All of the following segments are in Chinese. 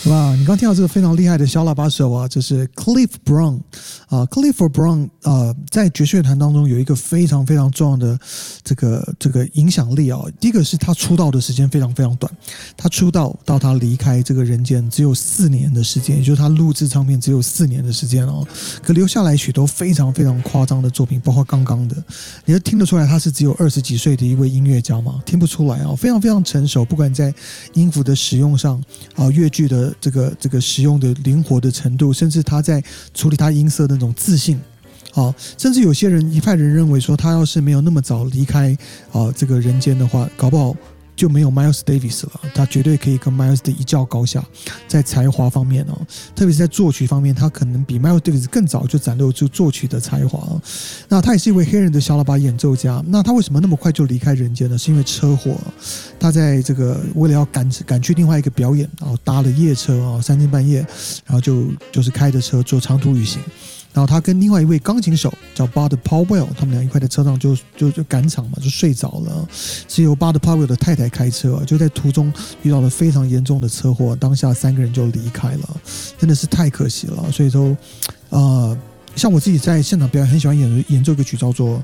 哇，你刚听到这个非常厉害的小喇叭手啊，这是 Cliff Brown 啊 ，Cliff Brown 在爵士乐坛当中有一个非常非常重要的这个影响力啊。第一个是他出道的时间非常非常短，他出道到他离开这个人间只有4年的时间，也就是他录制唱片只有4年的时间哦。可留下来许多非常非常夸张的作品，包括刚刚的，你就听得出来他是只有20几岁的一位音乐家吗？听不出来啊，非常非常成熟，不管在音符的使用上啊，乐句的这个使用的灵活的程度，甚至他在处理他音色的那种自信，甚至有些人一派人认为说，他要是没有那么早离开这个人间的话，搞不好就没有 Miles Davis 了。他绝对可以跟 Miles 的一较高下，在才华方面特别是在作曲方面，他可能比 Miles Davis 更早就展露出作曲的才华那他也是一位黑人的小喇叭演奏家。那他为什么那么快就离开人间呢？是因为车祸。他在这个为了要赶去另外一个表演搭了夜车3更半夜，然后就是开着车做长途旅行。然后他跟另外一位钢琴手叫 Bud Powell， 他们俩一块在车上就赶场嘛，就睡着了。是由 Bud Powell 的太太开车，就在途中遇到了非常严重的车祸，当下3个人就离开了，真的是太可惜了。所以说，像我自己在现场表演，很喜欢演奏一个曲叫做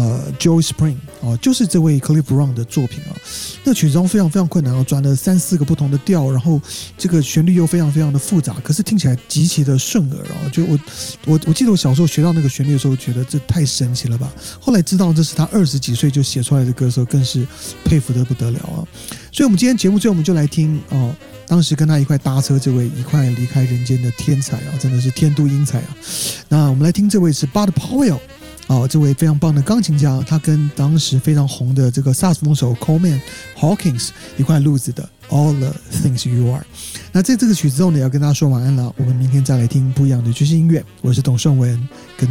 Joy Spring 就是这位 Cliff Brown 的作品那曲子中非常非常困难转了3-4个不同的调，然后这个旋律又非常非常的复杂，可是听起来极其的顺耳就我记得我小时候学到那个旋律的时候，觉得这太神奇了吧。后来知道这是他20几岁就写出来的歌的时候，更是佩服得不得了所以我们今天节目最后我们就来听当时跟他一块搭车这位一块离开人间的天才真的是天妒英才那我们来听这位是 Bud Powell这位非常棒的钢琴家，他跟当时非常红的这个萨克斯风手 Coleman Hawkins 一块录制的 All the Things You Are。 那在这个曲子之后呢，也要跟大家说晚安了，我们明天再来听不一样的爵士音乐。我是董顺文，跟